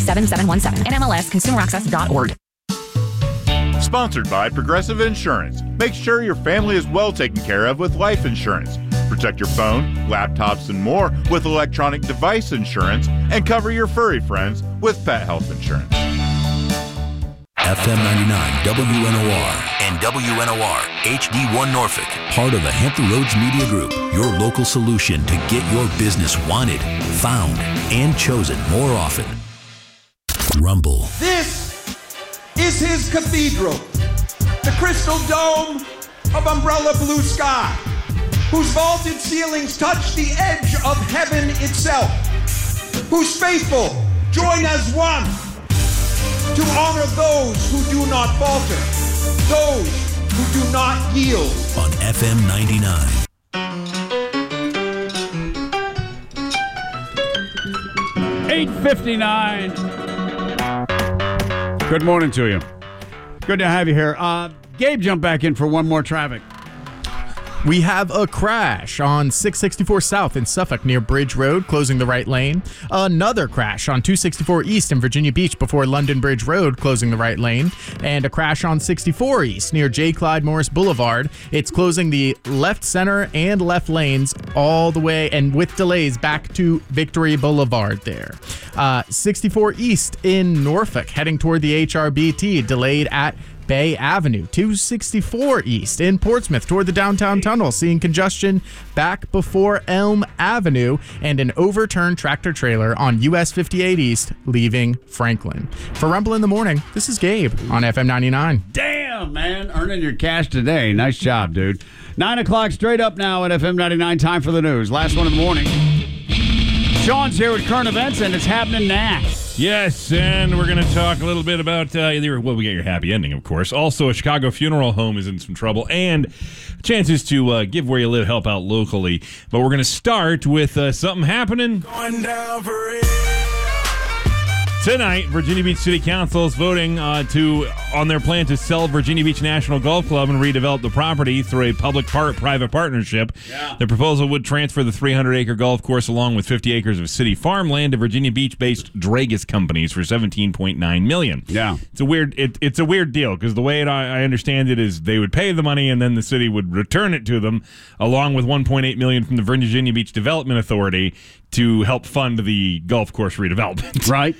1-800-848-7717. NMLSConsumerAccess.org. Sponsored by Progressive Insurance. Make sure your family is well taken care of with life insurance. Protect your phone, laptops, and more with electronic device insurance, and cover your furry friends with pet health insurance. FM 99 WNOR and WNOR HD1 Norfolk. Part of the Hampton Roads Media Group. Your local solution to get your business wanted, found, and chosen more often. Rumble. This is his cathedral, the crystal dome of umbrella blue sky, whose vaulted ceilings touch the edge of heaven itself, whose faithful join as one to honor those who do not falter, those who do not yield. On FM 99. $8:59. Good morning to you. Good to have you here. Gabe jumped back in for one more traffic. We have a crash on 664 South in Suffolk near Bridge Road, closing the right lane. Another crash on 264 East in Virginia Beach before London Bridge Road, closing the right lane. And a crash on 64 East near J. Clyde Morris Boulevard. It's closing the left center and left lanes all the way, and with delays back to Victory Boulevard there. 64 East in Norfolk, heading toward the HRBT, delayed at Bay Avenue. 264 East in Portsmouth toward the downtown tunnel, seeing congestion back before Elm Avenue, and an overturned tractor trailer on US 58 East leaving Franklin. For Rumble in the Morning, this is Gabe on FM 99. Damn, man. Earning your cash today. Nice job, dude. 9 o'clock straight up now at FM 99. Time for the news. Last one in the morning. Sean's here with current events, and it's happening now. Yes, and we're going to talk a little bit about we get your happy ending, of course. Also, a Chicago funeral home is in some trouble, and chances to give where you live, help out locally. But we're going to start with something happening. Going down for it. Tonight, Virginia Beach City Council is voting on their plan to sell Virginia Beach National Golf Club and redevelop the property through a public-private partnership. Yeah. The proposal would transfer the 300-acre golf course along with 50 acres of city farmland to Virginia Beach-based Dragus Companies for $17.9 million. Yeah, it's a weird deal because the way I understand it is they would pay the money and then the city would return it to them, along with $1.8 million from the Virginia Beach Development Authority to help fund the golf course redevelopment. Right.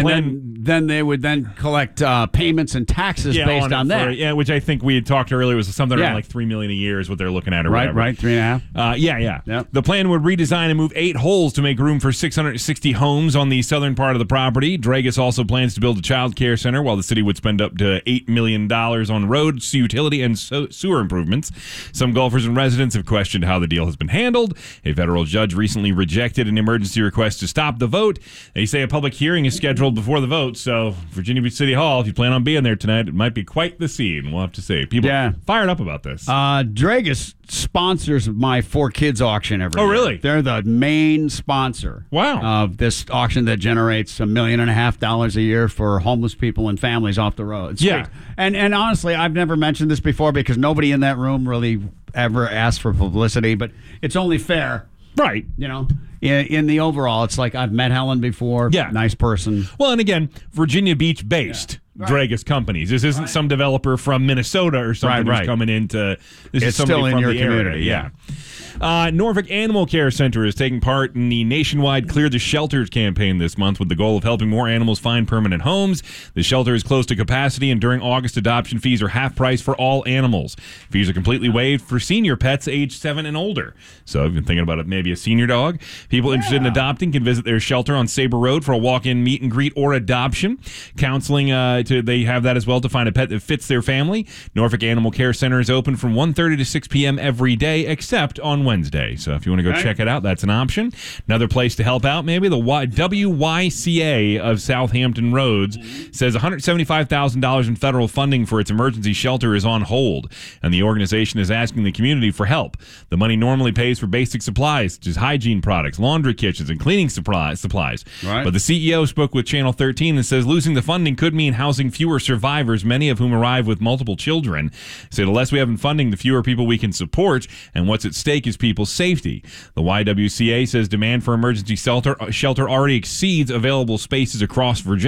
Then they would then collect payments and taxes based on that. Which I think we had talked earlier was something around like $3 million a year is what they're looking at, or whatever. Right, 3.5. Yeah. Yep. The plan would redesign and move 8 holes to make room for 660 homes on the southern part of the property. Dragus also plans to build a child care center, while the city would spend up to $8 million on roads, utility, and sewer improvements. Some golfers and residents have questioned how the deal has been handled. A federal judge recently rejected an emergency request to stop the vote. They say a public hearing is scheduled before the vote, so Virginia Beach City Hall, if you plan on being there tonight, it might be quite the scene. We'll have to see. People fired up about this. Dragus sponsors my 4 Kids auction every year. Oh, really? They're the main sponsor of this auction that generates $1.5 million a year for homeless people and families off the road. It's great. And honestly, I've never mentioned this before because nobody in that room really ever asked for publicity, but it's only fair. Right. You know, in the overall, it's like I've met Helen before. Yeah. Nice person. Well, and again, Virginia Beach based Dragus Companies. This isn't some developer from Minnesota or something who's coming into this. It's is somebody still in from your the community. Area. Norfolk Animal Care Center is taking part in the nationwide Clear the Shelters campaign this month with the goal of helping more animals find permanent homes. The shelter is close to capacity, and during August, adoption fees are half price for all animals. Fees are completely waived for senior pets age 7 and older. So if you've been thinking about it, maybe a senior dog. People interested in adopting can visit their shelter on Sabre Road for a walk-in meet and greet or adoption. Counseling, they have that as well to find a pet that fits their family. Norfolk Animal Care Center is open from 1:30 to 6 p.m. every day except on Wednesday. So if you want to go check it out, that's an option. Another place to help out, maybe the WYCA of Southampton Roads says $175,000 in federal funding for its emergency shelter is on hold, and the organization is asking the community for help. The money normally pays for basic supplies such as hygiene products, laundry kitchens, and cleaning supplies. Right. But the CEO spoke with Channel 13 and says losing the funding could mean housing fewer survivors, many of whom arrive with multiple children. So the less we have in funding, the fewer people we can support, and what's at stake is people's safety. The YWCA says demand for emergency shelter already exceeds available spaces across Virginia.